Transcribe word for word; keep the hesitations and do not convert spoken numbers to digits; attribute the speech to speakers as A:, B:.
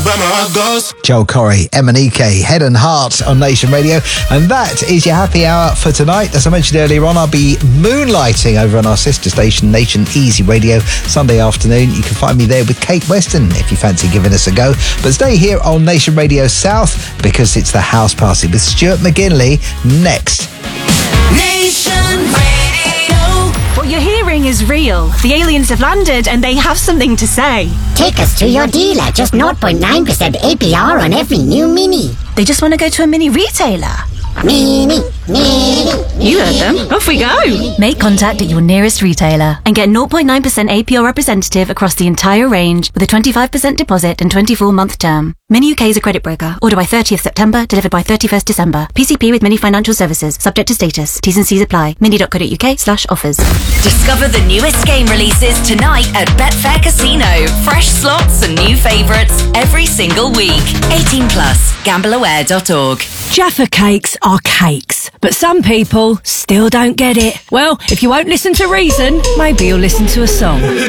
A: Alabama goes.
B: Joel Corey, Emanike, Head and Heart on Nation Radio. And that is your happy hour for tonight. As I mentioned earlier on, I'll be moonlighting over on our sister station, Nation Easy Radio, Sunday afternoon. You can find me there with Kate Weston if you fancy giving us a go. But stay here on Nation Radio South because it's the house party with Stuart McGinley next.
C: Nation Radio.
D: What you're hearing is real. The aliens have landed and they have something to say.
E: Take us to your dealer. Just zero point nine percent A P R on every new Mini.
D: They just want to go to a mini retailer.
E: Mini, Mini.
D: You heard them. Off we go.
F: Make contact at your nearest retailer and get zero point nine percent A P R representative across the entire range with a twenty-five percent deposit and twenty-four month term. Mini U K is a credit broker. Order by thirtieth September, delivered by thirty-first December. P C P with Mini Financial Services. Subject to status. T's and C's apply. mini.co.uk slash offers.
C: Discover the newest game releases tonight at Betfair Casino. Fresh slots and new favourites every single week. eighteen plus. gamble aware dot org.
G: Jaffa cakes are cakes, but some people still don't get it. Well, if you won't listen to reason, maybe you'll listen to a song.